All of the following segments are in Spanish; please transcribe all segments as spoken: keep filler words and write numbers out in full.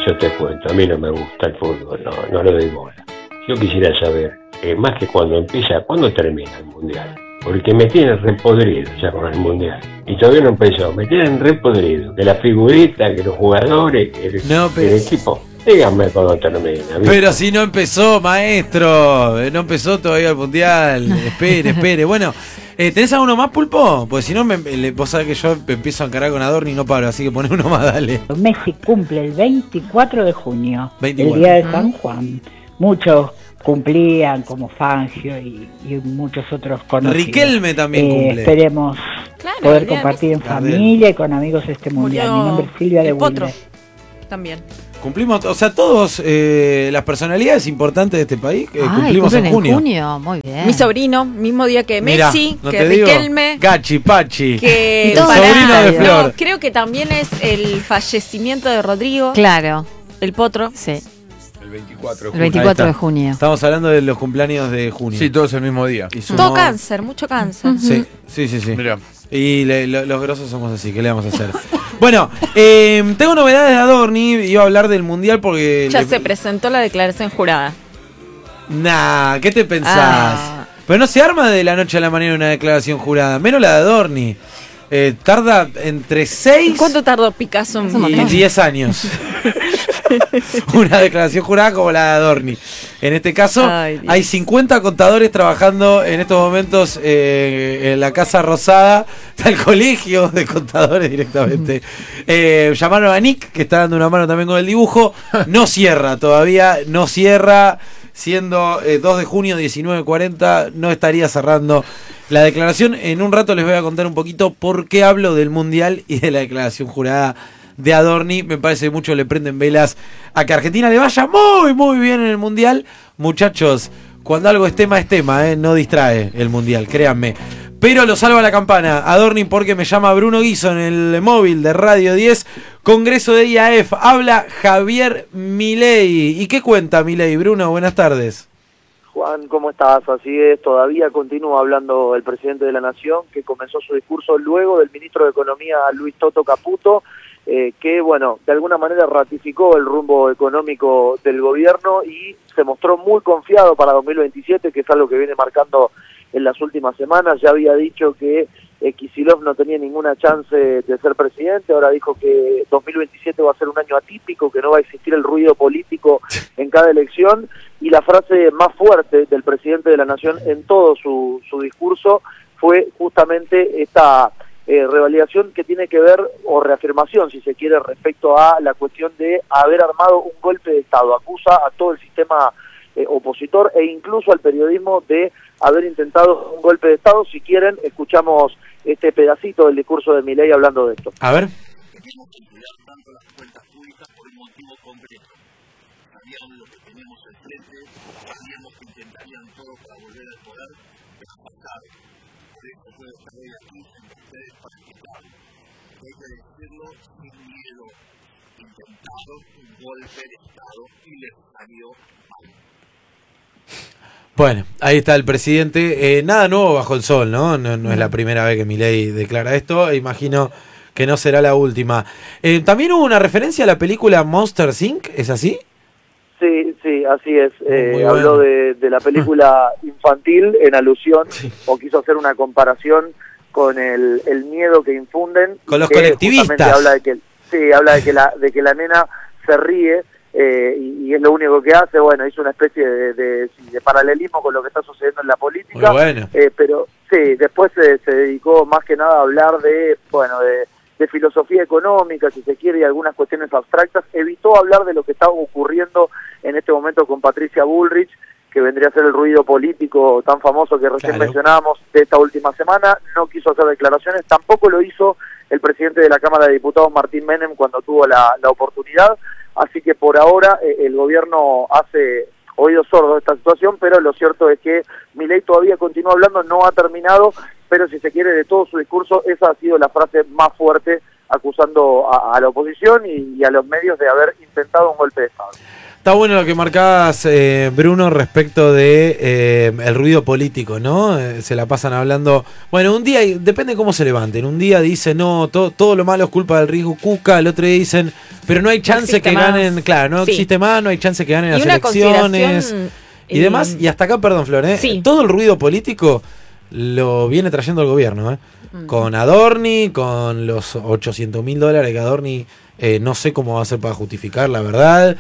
yo te cuento, a mí no me gusta el fútbol, no, no lo doy bola. Yo quisiera saber, eh, más que cuando empieza, ¿cuándo termina el Mundial? Porque me tienen repodrido ya con el Mundial. Y todavía no empezó, me tienen repodrido. Que la figurita, que los jugadores, que el, no, pero... el equipo. Díganme cuando termina. ¿Viste? Pero si no empezó, maestro. No empezó todavía el Mundial. Espere, espere. Bueno, eh, ¿tenés alguno más, Pulpo? Pues si no, me, le, vos sabés que yo empiezo a encarar con Adorni y no paro. Así que poné uno más, dale. Messi cumple el veinticuatro de junio, veinticuatro. el día de San Juan. Muchos cumplían, como Fangio y, y muchos otros conocidos. Riquelme también eh, cumple. Esperemos claro, poder compartir en Gardel. Familia y con amigos este mundial. Mi nombre es Silvia de Potro Wilde. también. Cumplimos, o sea, todos eh, las personalidades importantes de este país eh, Ay, cumplimos en cumplen junio. en junio. Muy bien. Mi sobrino, mismo día que Mirá, Messi, no que te digo, Riquelme, Gachi, Pachi, que El sobrino de Flor. No, creo que también es el fallecimiento de Rodrigo, Claro, el Potro. sí. El veinticuatro de El junio. veinticuatro Ahí de está. junio. Estamos hablando de los cumpleaños de junio. Sí, todos el mismo día. Y Todo sumó- cáncer, mucho cáncer. Ujú. Sí, sí, sí, sí. Mira. Y le- lo- los grosos somos así, ¿qué le vamos a hacer? Bueno, eh, tengo novedades de Adorni, iba a hablar del mundial porque... Ya le- se presentó la declaración jurada. Nah, ¿qué te pensás? Ah. Pero no se arma de la noche a la mañana una declaración jurada, menos la de Adorni. Eh, tarda entre seis ¿Cuánto tardó Picasso en y diez años. Una declaración jurada como la de Adorni. En este caso, Ay, Dios. hay cincuenta contadores trabajando en estos momentos eh, en la Casa Rosada. Está el colegio de contadores directamente. Eh, llamaron a Nick, que está dando una mano también con el dibujo. No cierra todavía, no cierra. Siendo eh, dos de junio, diecinueve cuarenta, no estaría cerrando la declaración. En un rato les voy a contar un poquito por qué hablo del Mundial y de la declaración jurada de Adorni. Me parece que mucho le prenden velas a que Argentina le vaya muy, muy bien en el Mundial. Muchachos, cuando algo es tema, es tema, ¿eh? No distrae el Mundial, créanme. Pero lo salva la campana, Adorni, porque me llama Bruno Guiso en el móvil de Radio diez, Congreso de I A F. Habla Javier Milei. ¿Y qué cuenta Milei, Bruno? Buenas tardes. Juan, ¿cómo estás? Así es, todavía continúa hablando el presidente de la Nación, que comenzó su discurso luego del ministro de Economía, Luis Toto Caputo, eh, que, bueno, de alguna manera ratificó el rumbo económico del gobierno y se mostró muy confiado para dos mil veintisiete, que es algo que viene marcando en las últimas semanas. Ya había dicho que eh, Kicillof no tenía ninguna chance de ser presidente, ahora dijo que dos mil veintisiete va a ser un año atípico, que no va a existir el ruido político en cada elección, y la frase más fuerte del presidente de la Nación en todo su, su discurso fue justamente esta eh, revalidación que tiene que ver, o reafirmación si se quiere, respecto a la cuestión de haber armado un golpe de Estado. Acusa a todo el sistema eh, opositor e incluso al periodismo de haber intentado un golpe de Estado. Si quieren, escuchamos este pedacito del discurso de Milei hablando de esto. A ver. Queremos controlar tanto las cuentas públicas por un motivo concreto. Sabíamos lo que teníamos enfrente, sabíamos que intentarían todo para volver al poder, pero pasaron. Por eso puedo estar hoy aquí frente a ustedes para explicarlo. Hay que decirlo sin miedo. Intentaron un golpe de Estado y les salió mal. Bueno, ahí está el presidente. Eh, nada nuevo bajo el sol, ¿no? No, no es la primera vez que Milei declara esto. Imagino que no será la última. Eh, También hubo una referencia a la película Monsters incorporated, ¿es así? Sí, sí, así es. Eh, Muy habló bueno. de, de la película infantil en alusión, Sí. o quiso hacer una comparación con el, el miedo que infunden. Con los que colectivistas. justamente Habla de que, sí, habla de que la, de que la nena se ríe eh, y, y es lo único que hace. Bueno, hizo una especie de, de, sí, de paralelismo con lo que está sucediendo en la política. Muy bueno. Eh, pero sí, después se, se dedicó más que nada a hablar de, bueno, de, de filosofía económica, si se quiere, y algunas cuestiones abstractas. Evitó hablar de lo que está ocurriendo en este momento con Patricia Bullrich, que vendría a ser el ruido político tan famoso que recién Claro. mencionábamos de esta última semana. No quiso hacer declaraciones, tampoco lo hizo el presidente de la Cámara de Diputados, Martín Menem, cuando tuvo la, la oportunidad. Así que por ahora eh, el gobierno hace oídos sordos de esta situación, pero lo cierto es que Milei todavía continúa hablando, no ha terminado, pero si se quiere, de todo su discurso, esa ha sido la frase más fuerte, acusando a, a la oposición y, y a los medios de haber intentado un golpe de Estado. Está bueno lo que marcabas, eh, Bruno, respecto de eh, el ruido político, ¿no? Eh, se la pasan hablando. Bueno, un día, depende cómo se levanten. Un día dicen, no, to, todo lo malo es culpa del riesgo Cuca. El otro día dicen, pero no hay chance no que más. ganen. Claro, no sí. existe más, no hay chance que ganen y las una elecciones. Y eh, demás. Y hasta acá, perdón, Flor, ¿eh? sí. todo el ruido político lo viene trayendo el gobierno, ¿eh? Mm. Con Adorni, con los ochocientos mil dólares que Adorni. Eh, no sé cómo va a ser para justificar, la verdad,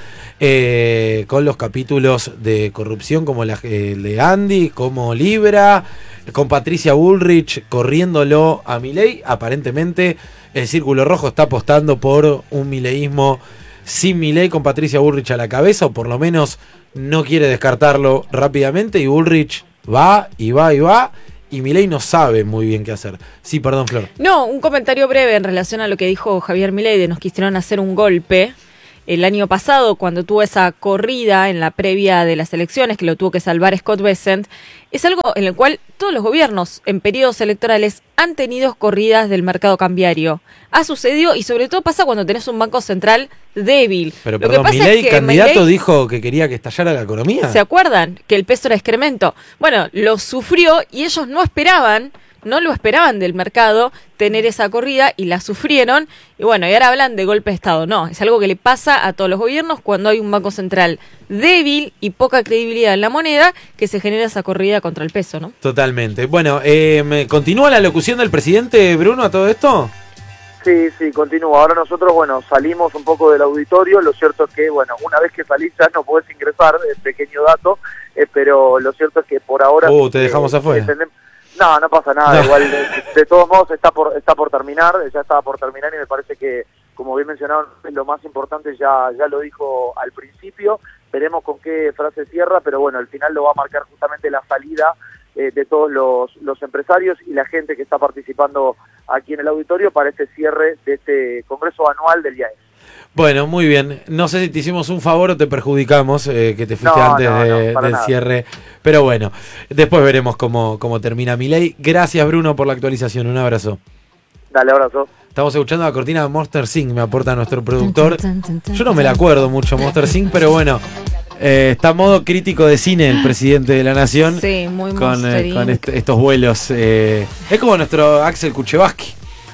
eh, con los capítulos de corrupción como la, eh, el de Andy, como Libra, con Patricia Bullrich corriéndolo a Milei. Aparentemente el Círculo Rojo está apostando por un mileísmo sin Milei, con Patricia Bullrich a la cabeza, o por lo menos no quiere descartarlo rápidamente, y Bullrich va y va y va. Y Milei no sabe muy bien qué hacer. Sí, perdón, Flor. No, un comentario breve en relación a lo que dijo Javier Milei de nos quisieron hacer un golpe. El año pasado, cuando tuvo esa corrida en la previa de las elecciones, que lo tuvo que salvar Scott Bessent, es algo en el cual todos los gobiernos en periodos electorales han tenido corridas del mercado cambiario. Ha sucedido, y sobre todo pasa cuando tenés un banco central débil. Pero lo perdón, que pasa Milei, es que candidato, Milei, dijo que quería que estallara la economía. ¿se acuerdan? Que el peso era excremento. Bueno, lo sufrió y ellos no esperaban, no lo esperaban del mercado tener esa corrida y la sufrieron. Y bueno, y ahora hablan de golpe de Estado. No, es algo que le pasa a todos los gobiernos cuando hay un banco central débil y poca credibilidad en la moneda, que se genera esa corrida contra el peso, ¿no? Totalmente. Bueno, eh, ¿continúa la locución del presidente, Bruno, a todo esto? Sí, sí, continúa. Ahora nosotros, bueno, salimos un poco del auditorio. Lo cierto es que, bueno, una vez que salís ya no podés ingresar, es pequeño dato, eh, pero lo cierto es que por ahora... Uh, te dejamos eh, afuera. Entendemos. No, no pasa nada, No. igual de, de todos modos está por está por terminar, ya estaba por terminar, y me parece que, como bien mencionaron, lo más importante ya ya lo dijo al principio. Veremos con qué frase cierra, pero bueno, al final lo va a marcar justamente la salida eh, de todos los, los empresarios y la gente que está participando aquí en el auditorio para este cierre de este congreso anual del I A E S. Bueno, muy bien. No sé si te hicimos un favor o te perjudicamos, eh, que te fuiste No, antes no, de- no, para del nada. cierre. Pero bueno, después veremos cómo, cómo termina Milei. Gracias, Bruno, por la actualización. Un abrazo. Dale, abrazo. Estamos escuchando la cortina de Monster incorporated, me aporta nuestro productor. Yo no me la acuerdo mucho, Monster incorporated, pero bueno, eh, está a modo crítico de cine el presidente de la Nación. Sí, muy con, Monster eh, con Inc. est- estos vuelos. eh, es como nuestro Axel Kuchevaski.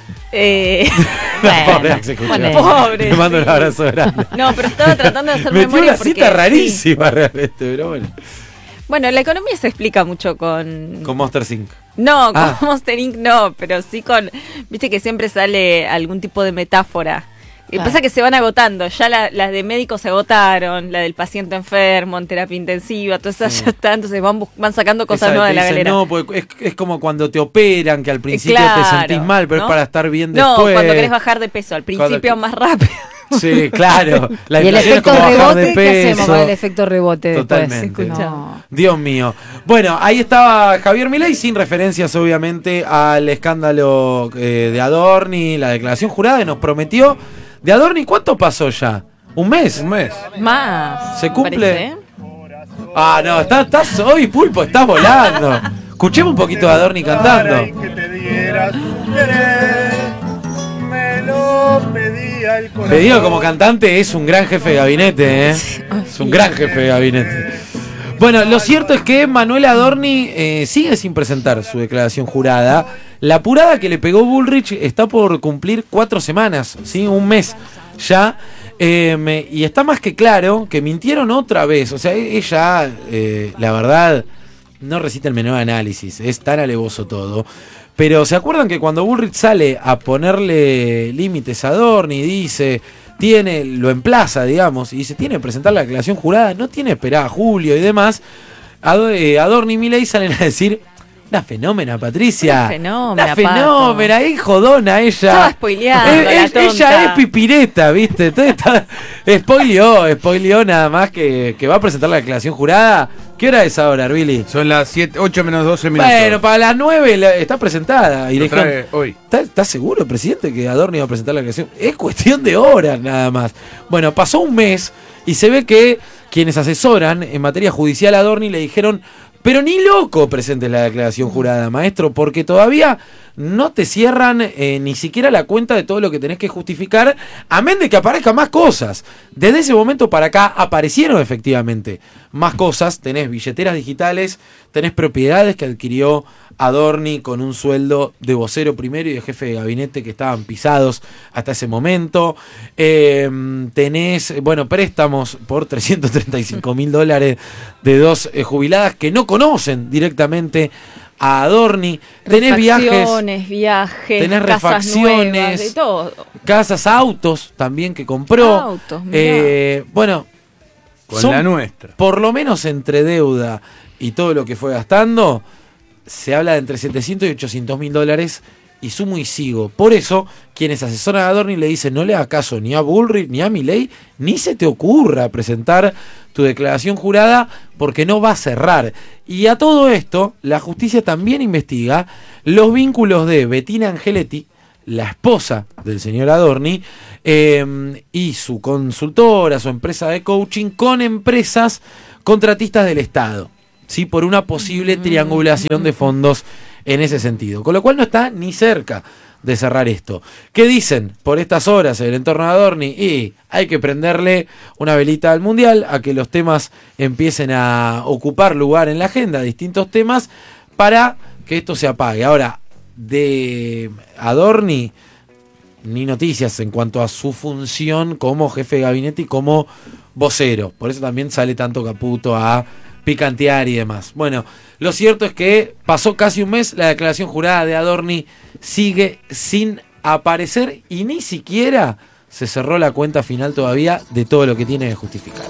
Eh, Pobre bueno, Axel bueno, Kuchevaski. pobre, Le mando un sí. abrazo grande. No, pero estaba tratando de hacer Metió memoria una porque, cita sí. rarísima realmente, pero bueno. Bueno, la economía se explica mucho con... Con Monster incorporated. No, con Ah. Monster incorporated no, pero sí con... Viste que siempre sale algún tipo de metáfora. Y Ah. pasa que se van agotando. Ya la- las de médicos se agotaron, la del paciente enfermo, en terapia intensiva, todas esas ya están. Entonces van, bus- van sacando cosas Esa nuevas de que la dicen, galera. no, porque es, es como cuando te operan, que al principio Claro, te sentís mal, pero ¿no? es para estar bien No, después. cuando querés bajar de peso, al principio Cuando- más rápido. Sí, claro. La Y el inflación es efecto como bajar de rebote, ¿qué hacemos peso. con el efecto rebote después? Totalmente. No. Dios mío. Bueno, ahí estaba Javier Milei, sin referencias obviamente al escándalo eh, de Adorni, la declaración jurada que nos prometió. De Adorni, ¿cuánto pasó ya? ¿Un mes? Un mes. Más. ¿Se cumple? parece, ¿eh? Ah, no, estás, estás hoy, Pulpo, estás volando. Escuchemos un poquito de Adorni cantando. Que te diera tu querer, me lo pedía el corazón. Pedido como cantante es un gran jefe de gabinete, ¿eh? Es un gran jefe de gabinete. Bueno, lo cierto es que Manuel Adorni eh, sigue sin presentar su declaración jurada. La apurada que le pegó Bullrich está por cumplir cuatro semanas, ¿sí? Un mes ya. Eh, me- y está más que claro que mintieron otra vez. O sea, e- ella, eh, la verdad, no resiste el menor análisis. Es tan alevoso todo. Pero ¿se acuerdan que cuando Bullrich sale a ponerle límites a Adorni y dice, tiene, lo emplaza, digamos, y dice, tiene que presentar la declaración jurada, no tiene que esperar a julio y demás, Ad- eh, Adorni y Milei salen a decir, una fenómena, Patricia. Una fenómena, Una fenómena, es jodona ella. Estaba spoileando, Es- la es- tonta. ella es pipireta, ¿viste? Entonces está, spoileó, spoileó nada más que, que va a presentar la declaración jurada. ¿Qué hora es ahora, Billy? Son las siete, ocho menos doce minutos. Bueno, para las nueve la- está presentada. Y Lo le dijeron, trae hoy. ¿Está, está seguro, presidente, que Adorni va a presentar la declaración? Es cuestión de horas nada más. Bueno, pasó un mes y se ve que quienes asesoran en materia judicial a Adorni le dijeron, Pero ni loco presentes la declaración jurada, maestro, porque todavía no te cierran eh, ni siquiera la cuenta de todo lo que tenés que justificar, amén de que aparezcan más cosas. Desde ese momento para acá aparecieron efectivamente más cosas. Tenés billeteras digitales, tenés propiedades que adquirió Adorni con un sueldo de vocero primero y de jefe de gabinete que estaban pisados hasta ese momento. Eh, tenés, bueno, préstamos por trescientos treinta y cinco mil dólares de dos eh, jubiladas que no conocen directamente a Adorni. Tenés viajes, viajes, tenés casas refacciones, nuevas, de todo. casas, autos también que compró. Autos, eh, bueno, Con son, la nuestra. por lo menos entre deuda y todo lo que fue gastando, se habla de entre setecientos y ochocientos mil dólares y sumo y sigo. Por eso, quienes asesoran a Adorni le dicen, no le hagas caso ni a Bullrich ni a Milei, ni se te ocurra presentar tu declaración jurada porque no va a cerrar. Y a todo esto, la justicia también investiga los vínculos de Bettina Angeletti, la esposa del señor Adorni, eh, y su consultora, su empresa de coaching, con empresas contratistas del Estado, ¿sí? Por una posible triangulación de fondos en ese sentido. Con lo cual no está ni cerca de cerrar esto. ¿Qué dicen por estas horas en el entorno de Adorni? Y hay que prenderle una velita al Mundial, a que los temas empiecen a ocupar lugar en la agenda, distintos temas, para que esto se apague. Ahora, de Adorni, ni noticias en cuanto a su función como jefe de gabinete y como vocero. Por eso también sale tanto Caputo a picantear y demás. Bueno, lo cierto es que pasó casi un mes, la declaración jurada de Adorni sigue sin aparecer y ni siquiera se cerró la cuenta final todavía de todo lo que tiene que justificar.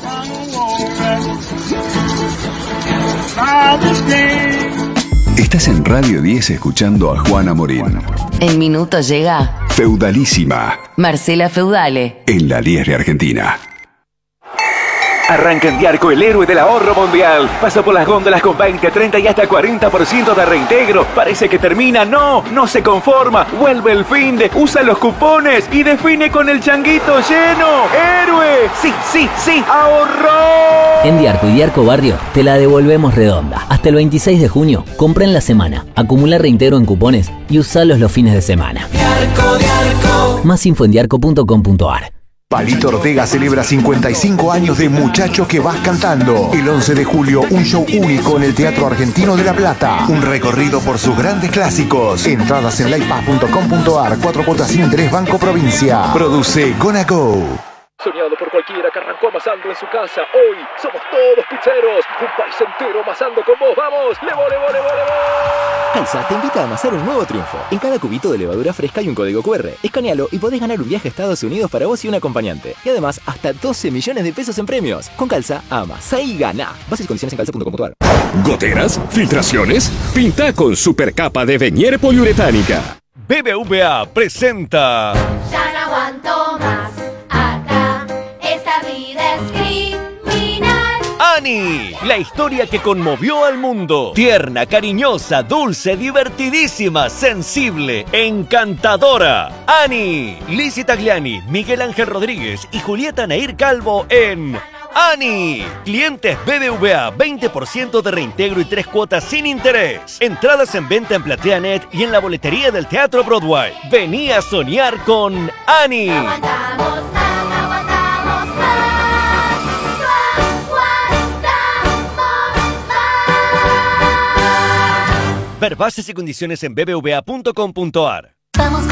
Estás en Radio diez escuchando a Juana Morín. En minutos llega Feudalísima. Marcela Feudale. En la Liesre Argentina. Arranca en Diarco, el héroe del ahorro mundial. Pasa por las góndolas con veinte, treinta y hasta cuarenta por ciento de reintegro. Parece que termina. No, no se conforma. Vuelve el fin de, usa los cupones y define con el changuito lleno. ¡Héroe! Sí, sí, sí, ahorró. En Diarco y Diarco Barrio te la devolvemos redonda. Hasta el veintiséis de junio, compra en la semana, acumula reintegro en cupones y usalos los fines de semana. Diarco, Diarco. Más info en diarco punto com punto ar. Palito Ortega celebra cincuenta y cinco años de Muchacho que vas cantando. El once de julio, un show único en el Teatro Argentino de La Plata. Un recorrido por sus grandes clásicos. Entradas en livepaz punto com punto ar. Cuatro cuotas sin interés, Banco Provincia. Produce Gonna Go. Soñado por cualquiera que arrancó amasando en su casa. Hoy somos todos pizzeros. Un país entero amasando con vos. ¡Vamos! ¡Levo, levo, levo, levo! Calza te invita a amasar un nuevo triunfo. En cada cubito de levadura fresca hay un código cu erre. Escanealo y podés ganar un viaje a Estados Unidos para vos y un acompañante. Y además, hasta doce millones de pesos en premios. Con Calza, amasá y gana. Bases y condiciones en calza punto com punto ar. ¿Goteras? ¿Filtraciones? Pinta con supercapa de Venier poliuretánica. B B V A presenta... Ya no aguanto más. Annie, la historia que conmovió al mundo. Tierna, cariñosa, dulce, divertidísima, sensible, encantadora. Annie, Lizzie Tagliani, Miguel Ángel Rodríguez y Julieta Nair Calvo en Annie. Clientes B B V A, veinte por ciento de reintegro y tres cuotas sin interés. Entradas en venta en PlateaNet y en la boletería del Teatro Broadway. Vení a soñar con Annie. No aguantamos más, no aguantamos más. Ver bases y condiciones en b b v a punto com punto ar. Vamos